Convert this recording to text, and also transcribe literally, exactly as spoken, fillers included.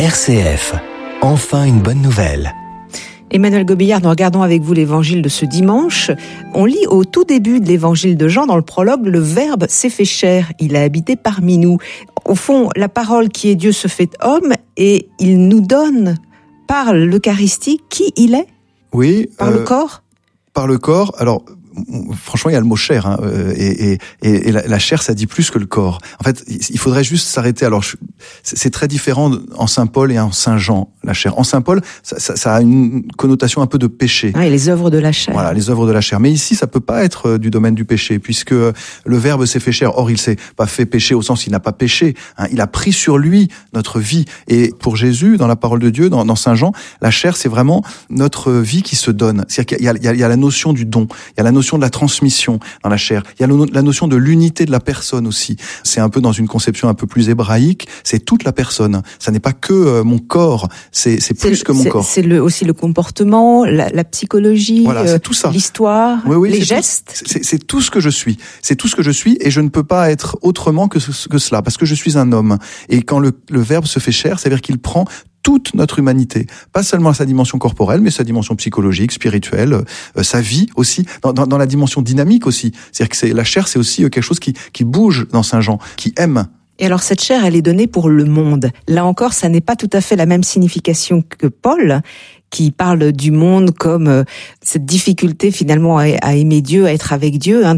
R C F, enfin une bonne nouvelle. Emmanuel Gobillard, nous regardons avec vous l'évangile de ce dimanche. On lit au tout début de l'évangile de Jean, dans le prologue, le Verbe s'est fait chair, il a habité parmi nous. Au fond, la parole qui est Dieu se fait homme et il nous donne, par l'Eucharistie, qui il est ? Oui. Par euh, le corps ? Par le corps, alors... Franchement, il y a le mot chair, hein, et, et, et la, la chair, ça dit plus que le corps. En fait, il faudrait juste s'arrêter. Alors, je, c'est très différent en Saint Paul et en Saint Jean, la chair. En Saint Paul, ça, ça, ça a une connotation un peu de péché. Ah, et les œuvres de la chair. Voilà, les œuvres de la chair. Mais ici, ça peut pas être du domaine du péché, puisque le Verbe s'est fait chair. Or, il s'est pas fait péché au sens il n'a pas péché. Hein, il a pris sur lui notre vie. Et pour Jésus, dans la parole de Dieu, dans, dans Saint Jean, la chair, c'est vraiment notre vie qui se donne. C'est-à-dire qu'il y a, il y a, il y a la notion du don, il y a la notion de la transmission dans la chair. Il y a la notion de l'unité de la personne aussi. C'est un peu dans une conception un peu plus hébraïque. C'est toute la personne. Ça n'est pas que euh, mon corps. C'est, c'est plus c'est, que mon c'est, corps. C'est le, aussi le comportement, la, la psychologie, voilà, c'est tout ça. L'histoire, oui, oui, les c'est gestes. Tout, c'est, c'est tout ce que je suis. C'est tout ce que je suis et je ne peux pas être autrement que, ce, que cela parce que je suis un homme. Et quand le, le Verbe se fait chair, c'est-à-dire qu'il prend toute notre humanité, pas seulement sa dimension corporelle, mais sa dimension psychologique, spirituelle, euh, sa vie aussi, dans, dans, dans la dimension dynamique aussi. C'est-à-dire que c'est, la chair, c'est aussi quelque chose qui, qui bouge dans Saint Jean, qui aime. Et alors cette chair, elle est donnée pour le monde. Là encore, ça n'est pas tout à fait la même signification que Paul, qui parle du monde comme euh, cette difficulté finalement à, à aimer Dieu, à être avec Dieu. Hein.